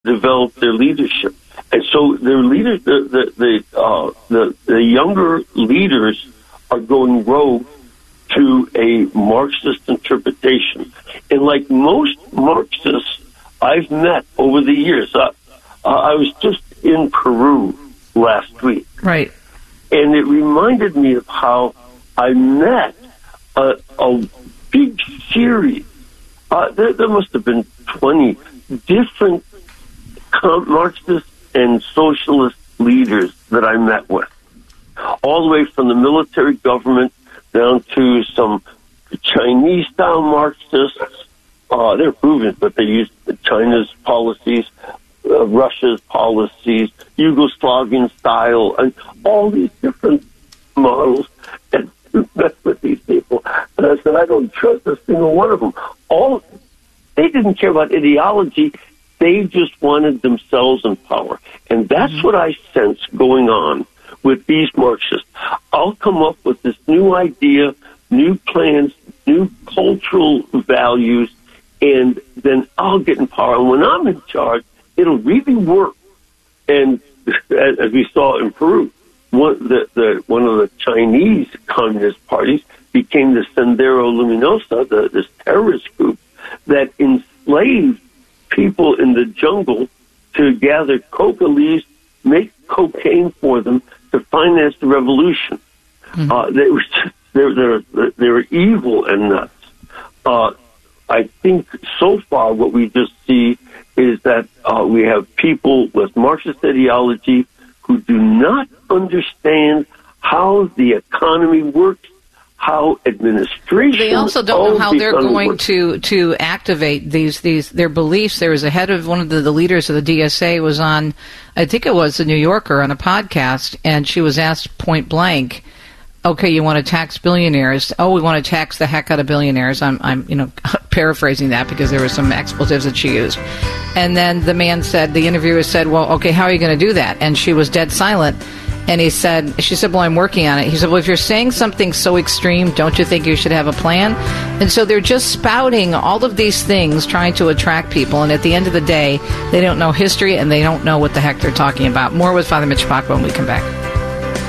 develop their leadership. And so their leaders, the younger leaders are going rogue to a Marxist interpretation. And like most Marxists I've met over the years, I was just in Peru last week. Right. And it reminded me of how I met a big series. There must have been 20 different Marxist and socialist leaders that I met with, all the way from the military government down to some Chinese-style Marxists. They're proven, but they use China's policies, Russia's policies, Yugoslavian style, and all these different models. And I met with these people, and I said, I don't trust a single one of them. They didn't care about ideology. They just wanted themselves in power. And that's what I sense going on with these Marxists. I'll come up with this new idea, new plans, new cultural values, and then I'll get in power. And when I'm in charge, it'll really work. And as we saw in Peru, one of the Chinese communist parties became the Sendero Luminoso, this terrorist group that enslaved people in the jungle to gather coca leaves, make cocaine for them to finance the revolution. Mm-hmm. They were evil and nuts. I think so far what we just see is that we have people with Marxist ideology who do not understand how the economy works, how administration. They also don't know how they're going to activate these their beliefs. There was a head of one of the leaders of the DSA was on, I think it was the New Yorker, on a podcast, and she was asked point blank, okay, you want to tax billionaires? Oh, we want to tax the heck out of billionaires. I'm paraphrasing that because there were some expletives that she used. And then the interviewer said, well, okay, how are you going to do that? And she was dead silent. And she said, well, I'm working on it. He said, well, if you're saying something so extreme, don't you think you should have a plan? And so they're just spouting all of these things, trying to attract people. And at the end of the day, they don't know history and they don't know what the heck they're talking about. More with Father Mitch Pacwa when we come back.